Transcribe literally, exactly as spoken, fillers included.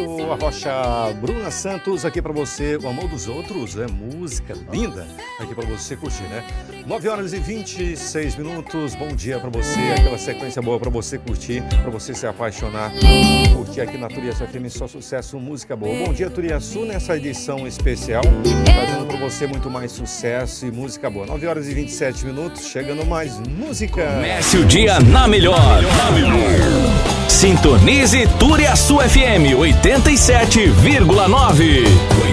A Rocha, Bruna Santos aqui pra você. O amor dos outros é música linda aqui pra você curtir, né? nove horas e vinte e seis minutos. Bom dia pra você. Aquela sequência boa pra você curtir, pra você se apaixonar. Curtir aqui na Turiaçu F M, só sucesso, música boa. Bom dia, Turiaçu, nessa edição especial. Trazendo pra você muito mais sucesso e música boa. nove horas e vinte e sete minutos. Chegando mais música. Comece o dia na melhor. Na melhor. Sintonize Turiaçu F M oitenta e sete vírgula nove.